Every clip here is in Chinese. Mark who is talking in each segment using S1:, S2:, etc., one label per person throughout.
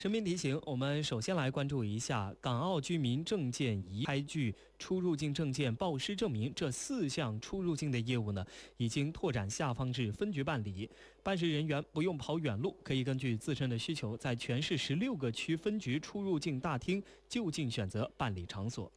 S1: 身边提醒，我们首先来关注一下港澳居民证件移开具出入境证件报失证明这4项出入境的业务呢，已经拓展下放至分局办理。办事人员不用跑远路，可以根据自身的需求，在全市16个区分局出入境大厅就近选择办理场所。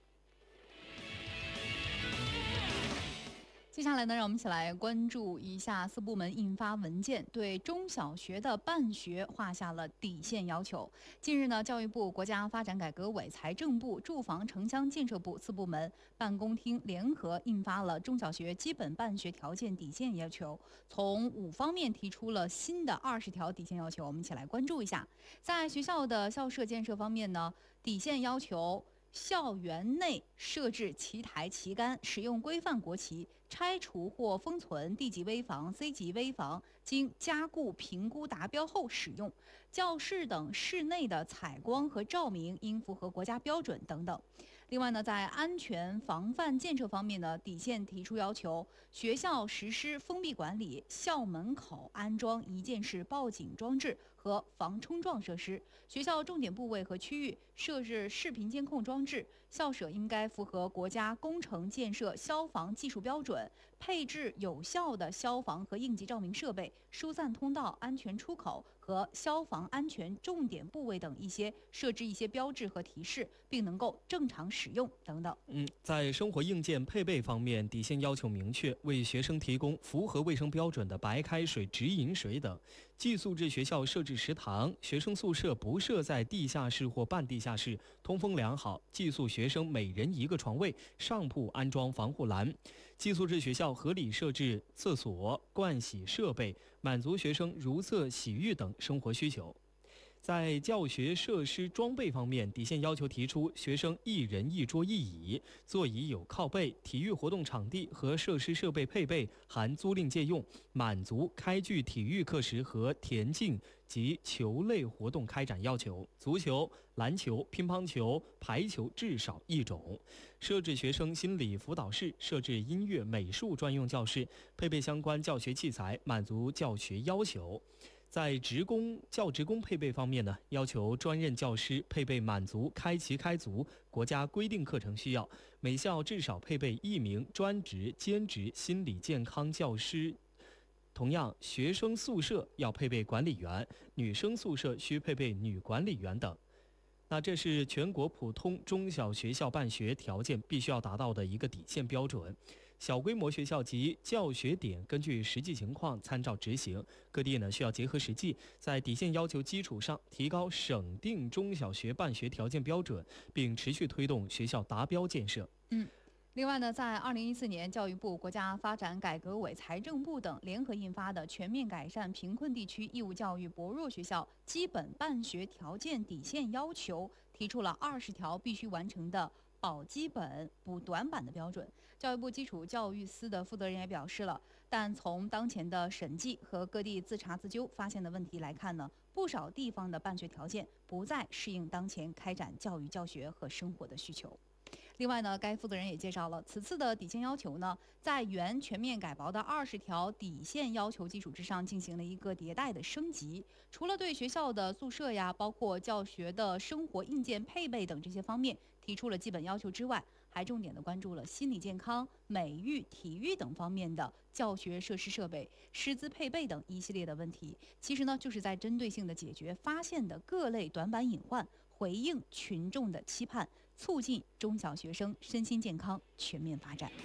S2: 接下来呢，让我们一起来关注一下4部门印发文件，对中小学的办学画下了底线要求。近日呢，教育部、国家发展改革委、财政部、住房城乡建设部4部门办公厅联合印发了中小学基本办学条件底线要求，从5方面提出了新的20条底线要求。我们一起来关注一下，在学校的校舍建设方面呢，底线要求校园内设置旗台旗杆，使用规范国旗，拆除或封存 D 级危房、C 级危房，经加固评估达标后使用。教室等室内的采光和照明应符合国家标准等等。另外呢，在安全防范建设方面呢，底线提出要求，学校实施封闭管理，校门口安装一键式报警装置和防冲撞设施，学校重点部位和区域设置视频监控装置，校舍应该符合国家工程建设消防技术标准，配置有效的消防和应急照明设备、疏散通道、安全出口和消防安全重点部位等设置一些标志和提示，并能够正常使用等等。
S1: 在生活硬件配备方面，底线要求明确，为学生提供符合卫生标准的白开水、直饮水等。寄宿制学校设置食堂，学生宿舍不设在地下室或半地下室，通风良好，寄宿学生每人1个床位，上铺安装防护栏。寄宿制学校合理设置厕所、盥洗设备，满足学生如厕、洗浴等生活需求。在教学设施装备方面，底线要求提出，学生1人1桌1椅，座椅有靠背，体育活动场地和设施设备配备含租赁借用，满足开具体育课时和田径及球类活动开展要求。足球、篮球、乒乓球、排球至少1种。设置学生心理辅导室，设置音乐、美术专用教室，配备相关教学器材，满足教学要求。在教职工配备方面呢，要求专任教师配备满足开齐开足国家规定课程需要，每校至少配备1名专职、兼职心理健康教师。同样，学生宿舍要配备管理员，女生宿舍需配备女管理员等。那这是全国普通中小学校办学条件必须要达到的一个底线标准。小规模学校及教学点根据实际情况参照执行，各地呢需要结合实际，在底线要求基础上提高省定中小学办学条件标准，并持续推动学校达标建设。
S2: 另外呢，在2014年，教育部、国家发展改革委、财政部等联合印发的《全面改善贫困地区义务教育薄弱学校基本办学条件底线要求》，提出了20条必须完成的保基本、补短板的标准。教育部基础教育司的负责人也表示了，但从当前的审计和各地自查自纠发现的问题来看呢，不少地方的办学条件不再适应当前开展教育教学和生活的需求。另外呢，该负责人也介绍了，此次的底线要求呢，在原全面改薄的20条底线要求基础之上进行了一个迭代的升级。除了对学校的宿舍呀，包括教学的生活硬件配备等这些方面提出了基本要求之外，还重点的关注了心理健康、美育、体育等方面的教学设施设备、师资配备等一系列的问题。其实呢，就是在针对性的解决发现的各类短板隐患，回应群众的期盼，促进中小学生身心健康全面发展。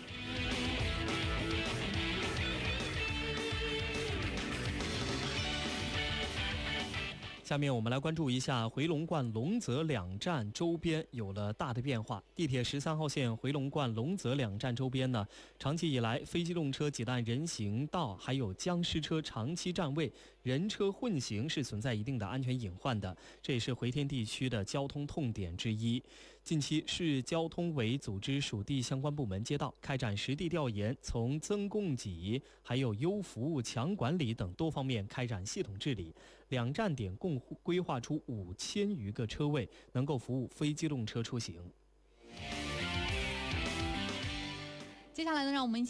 S1: 下面我们来关注一下回龙观龙泽2站周边有了大的变化。地铁13号线回龙观龙泽2站周边呢，长期以来非机动车挤占人行道，还有僵尸车长期占位，人车混行是存在一定的安全隐患的，这也是回天地区的交通痛点之一。近期市交通委组织属地相关部门街道开展实地调研，从增供给、还有优服务、强管理等多方面开展系统治理。2站点共规划出5000余个车位，能够服务非机动车出行。
S2: 接下来呢，让我们一起